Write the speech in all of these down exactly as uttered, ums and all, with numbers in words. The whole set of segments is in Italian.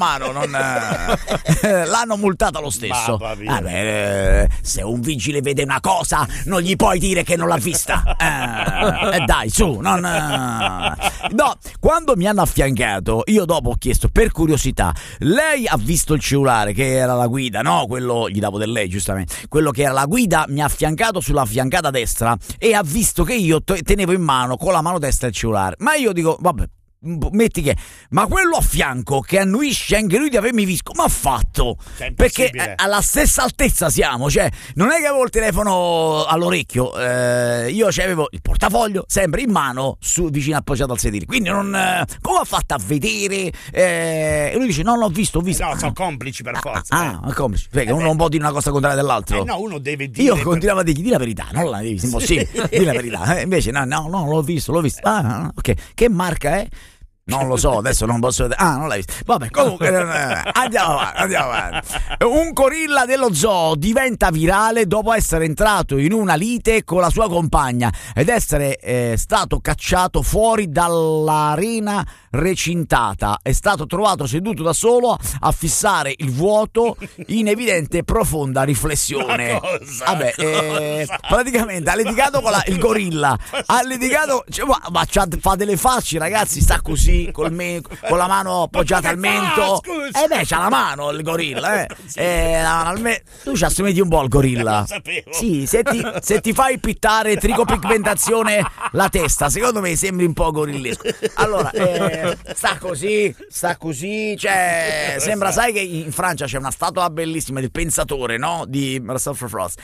mano, non, eh, l'hanno multata lo stesso. Ah, beh, eh, se un vigile vede una cosa non gli puoi dire che non l'ha vista. Eh, eh, dai, su, non... Eh. No, quando mi hanno affiancato, io dopo ho chiesto per curiosità, lei ha visto il cellulare che era la guida, no? Quello, gli davo del lei giustamente, quello che era la guida mi ha affiancato sulla fiancata destra e ha visto che io tenevo in mano con la mano destra il cellulare. Ma io dico, vabbè, metti che, ma quello a fianco che annuisce anche lui di avermi visto, come ha fatto? Perché alla stessa altezza siamo, cioè non è che avevo il telefono all'orecchio, eh, io avevo il portafoglio sempre in mano su, vicino appoggiato al sedile, quindi non, eh, come ha fatto a vedere? Eh, e lui dice no, l'ho visto, ho visto. No, sono complici per forza. Ah, eh. ah complici, perché uno non può dire una cosa contraria dell'altro. Eh no, uno deve dire. Io continuavo a dire, di la verità, non la devi, è impossibile, di la verità. Eh, invece no, no, no, l'ho visto, l'ho visto. Ah, ok, che marca è? Non lo so, adesso non posso vedere. Ah, non l'hai visto. Vabbè, comunque andiamo avanti, andiamo avanti. Un gorilla dello zoo diventa virale dopo essere entrato in una lite con la sua compagna ed essere eh, stato cacciato fuori dall'arena recintata. È stato trovato seduto da solo a fissare il vuoto in evidente e profonda riflessione. Cosa, Vabbè, eh, praticamente ha litigato con la, il gorilla. Ha litigato, cioè, ma, ma fa delle facce, ragazzi, sta così. Col me- con la mano appoggiata al mento. Eh beh, c'ha la mano il gorilla, eh. Sì. eh la mano al me- tu ci assomigli un po' al gorilla. Lo sapevo. Sì, se ti, se ti fai pittare tricopigmentazione la testa, secondo me sembri un po' gorillesco. Allora, eh, sta così, sta così, cioè sembra, sai che in Francia c'è una statua bellissima del pensatore, no? Di Marcel Frost.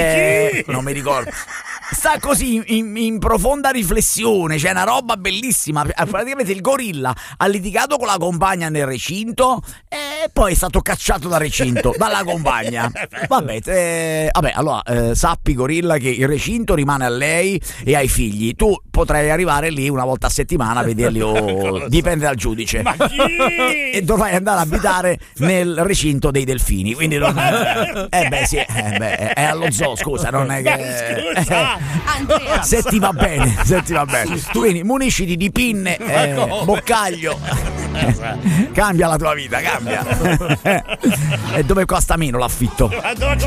Eh, non mi ricordo. Sta così in, in profonda riflessione, c'è una roba bellissima. Praticamente il gorilla ha litigato con la compagna nel recinto e poi è stato cacciato dal recinto dalla compagna. Vabbè, eh, vabbè allora eh, sappi, gorilla, che il recinto rimane a lei e ai figli. Tu potrai arrivare lì una volta a settimana a vederli, o dipende dal giudice. Ma chi? E dovrai andare a abitare nel recinto dei delfini. Quindi non... eh beh sì, eh beh, è allo zoo, scusa, non è che Scusa. Andrea. se ti va bene, se ti va bene. Quindi munisciti di pinne, eh, boccaglio. Cambia la tua vita, cambia. E dove costa meno l'affitto?